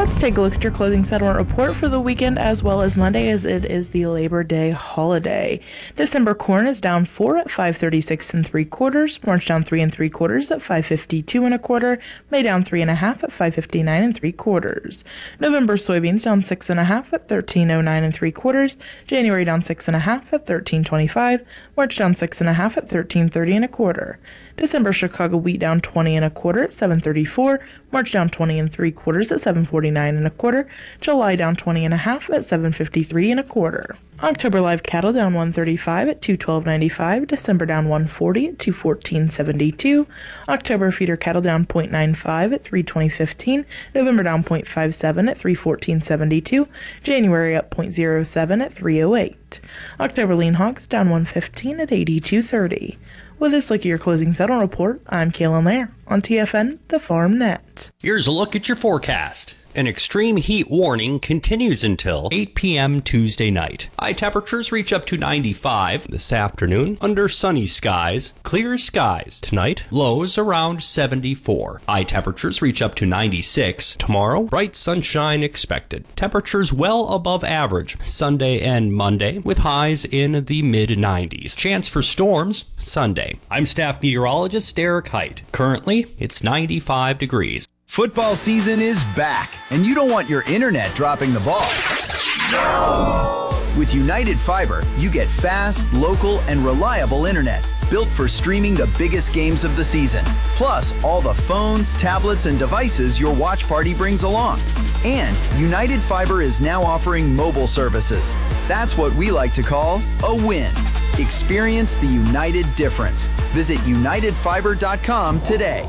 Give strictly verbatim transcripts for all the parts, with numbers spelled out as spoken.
Let's take a look at your closing settlement report for the weekend as well as Monday, as it is the Labor Day holiday. December corn is down four at five thirty-six and three quarters. March down three and three quarters at five fifty-two and a quarter. May down three and a half at five fifty-nine and three quarters. November soybeans down six and a half at thirteen oh nine and three quarters. January down six and a half at thirteen twenty-five. March down six and a half at thirteen thirty and a quarter. December Chicago wheat down twenty and a quarter at seven thirty-four. March down twenty and three quarters at seven forty-nine and a quarter. July down twenty and a half at seven fifty-three and a quarter. October live cattle down one thirty-five at two twelve ninety-five. December down one forty at two fourteen seventy-two. October feeder cattle down zero point nine five at three twenty fifteen. November down zero point five seven at three fourteen seventy-two. January up zero point zero seven at three oh eight. October lean hogs down one fifteen at eighty-two thirty. With this look at your closing settlement report, I'm Kaylin Lair on T F N, the Farm Net. Here's a look at your forecast. An extreme heat warning continues until eight p.m. Tuesday night. High temperatures reach up to ninety-five this afternoon under sunny skies. Clear skies tonight. Lows around seventy-four. High temperatures reach up to ninety-six. Tomorrow, bright sunshine expected. Temperatures well above average Sunday and Monday with highs in the mid nineties. Chance for storms Sunday. I'm staff meteorologist Derek Height. Currently, it's ninety-five degrees. Football season is back, and you don't want your internet dropping the ball. No! With United Fiber, you get fast, local, and reliable internet built for streaming the biggest games of the season, plus all the phones, tablets, and devices your watch party brings along. And United Fiber is now offering mobile services. That's what we like to call a win. Experience the United difference. Visit united fiber dot com today.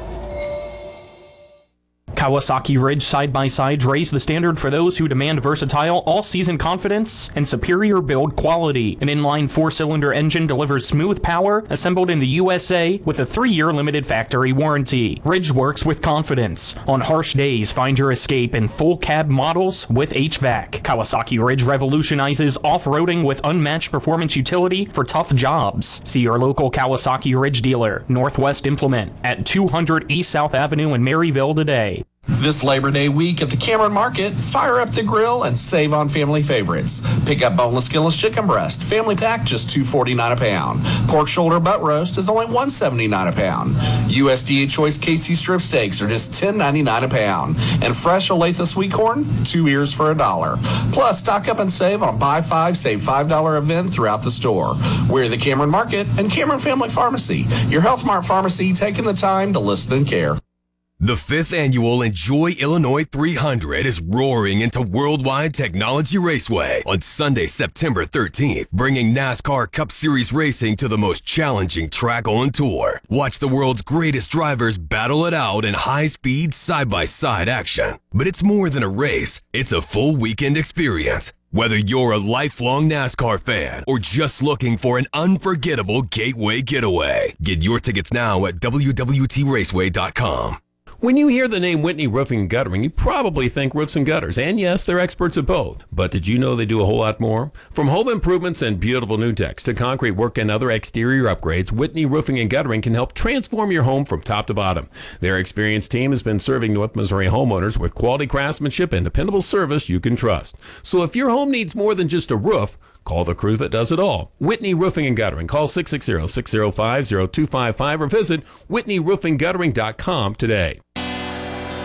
Kawasaki Ridge side-by-sides raise the standard for those who demand versatile, all-season confidence and superior build quality. An inline four-cylinder engine delivers smooth power, assembled in the U S A with a three-year limited factory warranty. Ridge works with confidence. On harsh days, find your escape in full-cab models with H V A C. Kawasaki Ridge revolutionizes off-roading with unmatched performance utility for tough jobs. See your local Kawasaki Ridge dealer, Northwest Implement, at two hundred East South Avenue in Maryville today. This Labor Day week at the Cameron Market, fire up the grill and save on family favorites. Pick up boneless skinless chicken breast, family pack just two forty-nine a pound. Pork shoulder butt roast is only one seventy-nine a pound. U S D A choice K C strip steaks are just ten ninety-nine a pound. And fresh Olathe sweet corn, two ears for a dollar. Plus, stock up and save on buy five, save five dollar event throughout the store. We're the Cameron Market and Cameron Family Pharmacy, your Health Mart pharmacy taking the time to listen and care. The fifth annual Enjoy Illinois three hundred is roaring into Worldwide Technology Raceway on Sunday, September thirteenth, bringing NASCAR Cup Series racing to the most challenging track on tour. Watch the world's greatest drivers battle it out in high-speed, side-by-side action. But it's more than a race. It's a full weekend experience. Whether you're a lifelong NASCAR fan or just looking for an unforgettable gateway getaway, get your tickets now at w w t raceway dot com. When you hear the name Whitney Roofing and Guttering, you probably think roofs and gutters. And yes, they're experts at both. But did you know they do a whole lot more? From home improvements and beautiful new decks to concrete work and other exterior upgrades, Whitney Roofing and Guttering can help transform your home from top to bottom. Their experienced team has been serving North Missouri homeowners with quality craftsmanship and dependable service you can trust. So if your home needs more than just a roof, call the crew that does it all. Whitney Roofing and Guttering. Call six six zero, six zero five, zero two five five or visit whitney roofing guttering dot com today.